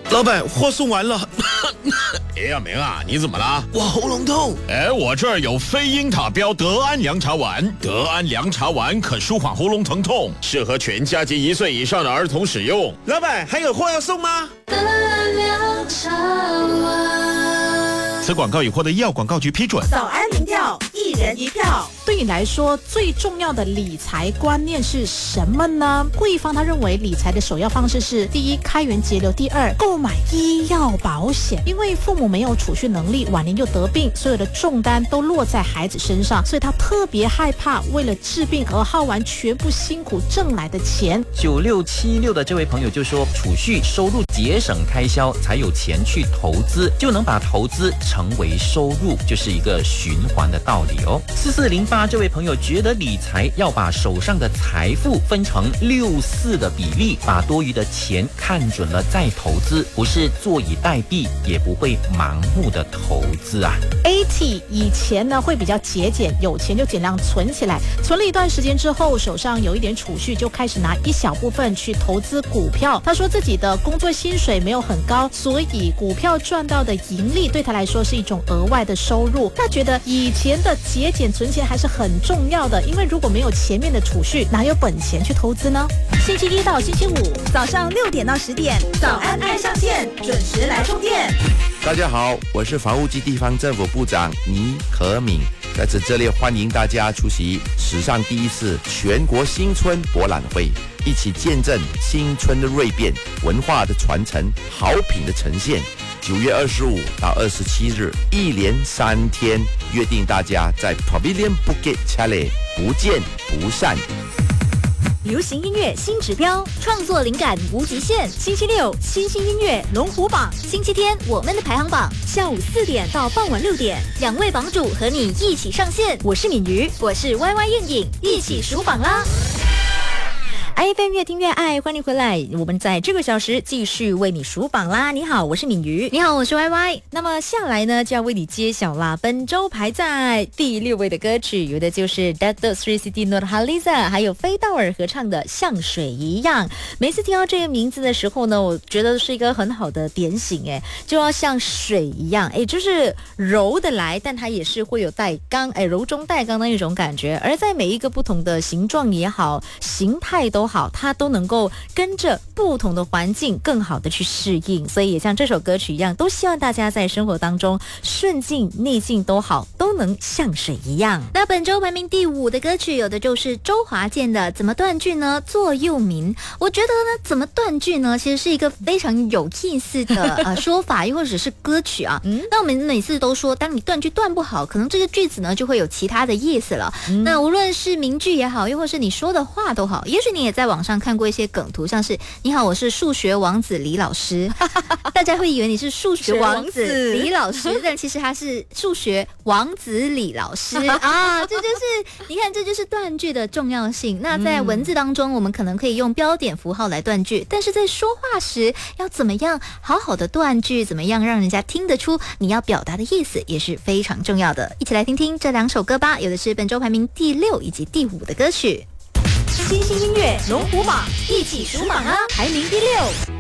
老板，货送完了。 哎呀，明啊，你怎么了？ 我喉咙痛。 我这儿有非英塔标德安凉茶丸，德安凉茶丸可舒缓喉咙疼痛，适合全家及1岁以上的儿童使用。 老板，还有货要送吗？ 德安凉茶丸。 此广告已获得医药广告局批准。 早安民调，1人1票。对你来说，最重要的理财观念是什么呢？贵方他认为理财的首要方式是：第一，开源节流；第二，购买医药保险。因为父母没有储蓄能力，晚年又得病，所有的重担都落在孩子身上，所以他特别害怕为了治病而耗完全部辛苦挣来的钱。 9676的这位朋友就说，储蓄收入节省开销，才有钱去投资，就能把投资成为收入，就是一个循环的道理哦。4408这位朋友觉得理财要把手上的财富分成6-4的比例，把多余的钱看准了再投资，不是坐以待毙，也不会盲目的投资啊。 AT 以前呢会比较节俭，有钱就尽量存起来，存了一段时间之后，手上有一点储蓄，就开始拿一小部分去投资股票。他说自己的工作薪水没有很高，所以股票赚到的盈利对他来说是一种额外的收入。他觉得以前的节俭存钱还是很重要的，因为如果没有前面的储蓄，哪有本钱去投资呢？星期一到星期五早上6点到10点，早安爱上线，准时来充电。 大家好，我是房屋及地方政府部长倪可敏，在这里欢迎大家出席史上第一次全国新春博览会，一起见证新春的锐变、文化的传承、好品的呈现。9月25到27日，一连3天，约定大家在 Pavilion Bukit Chalet 不见不散。 流行音乐新指标，创作灵感无极限。星期六新兴音乐龙虎榜，星期天我们的排行榜，下午4点到傍晚6点，2位榜主和你一起上线。我是敏瑜，我是 YY 应颖，一起数榜啦！FM 越听越爱，欢迎回来！我们在这个小时继续为你数榜啦。你好，我是敏瑜。 你好，我是 YY。 那么下来呢，就要为你揭晓啦。本周排在第6位的歌曲，有的就是 Datuk Sri Siti Nurhaliza 还有飞道尔合唱的《像水一样》。每次听到这个名字的时候呢，我觉得是一个很好的点醒，就要像水一样，就是柔的来，但它也是会有带刚，柔中带刚的一种感觉。而在每一个不同的形状也好，形态都好，它都能够跟着不同的环境更好的去适应，所以也像这首歌曲一样，都希望大家在生活当中顺境逆境都好，都能像水一样。 那本周排名第5的歌曲，有的就是周华健的《怎么断句呢？座右铭》。我觉得呢，怎么断句呢，其实是一个非常有意思的说法，又或者是歌曲啊。那我们每次都说，当你断句断不好，可能这个句子呢就会有其他的意思了。那无论是名句也好，又或是你说的话都好，也许你也在网上看过一些梗图，像是你好，我是数学王子李老师，大家会以为你是数学王子李老师，但其实他是数学王子李老师啊，这就是你看，这就是断句的重要性。那在文字当中，我们可能可以用标点符号来断句，但是在说话时要怎么样好好的断句，怎么样让人家听得出你要表达的意思，也是非常重要的。一起来听听这2首歌吧，有的是本周排名第6以及第5的歌曲。 新兴音乐龙虎榜，一起数榜啊！排名第6。